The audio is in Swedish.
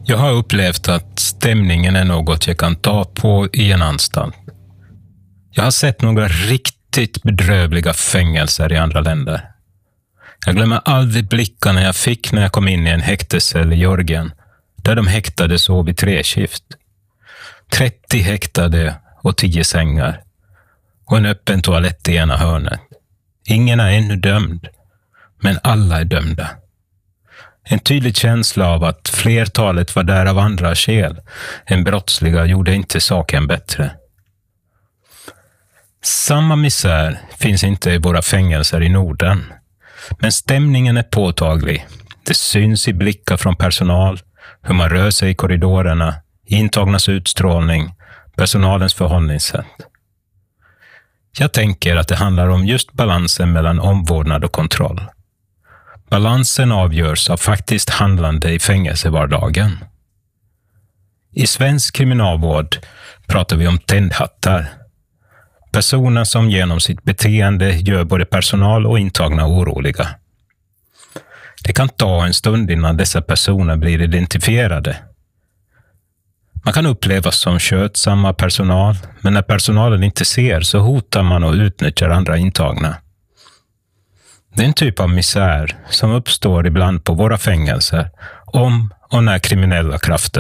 Jag har upplevt att stämningen är något jag kan ta på i en anstalt. Jag har sett några riktigt bedrövliga fängelser i andra länder. Jag glömmer aldrig blickarna jag fick när jag kom in i en häktescell i Georgien, där de häktade sov i 3-skift. 30 häktade och 10 sängar. Och en öppen toalett i ena hörnet. Ingen är ännu dömd, men alla är dömda. En tydlig känsla av att flertalet var där av andra skäl än brottsliga gjorde inte saken bättre. Samma misär finns inte i våra fängelser i Norden, men stämningen är påtaglig. Det syns i blickar från personal, hur man rör sig i korridorerna, intagnas utstrålning, personalens förhållningssätt. Jag tänker att det handlar om just balansen mellan omvårdnad och kontroll. Balansen avgörs av faktiskt handlande i fängelsevardagen. I svensk kriminalvård pratar vi om tändhattar. Personer som genom sitt beteende gör både personal och intagna oroliga. Det kan ta en stund innan dessa personer blir identifierade. Man kan upplevas som skötsamma personal, men när personalen inte ser så hotar man och utnyttjar andra intagna. Det är en typ av misär som uppstår ibland på våra fängelser om och när kriminella krafter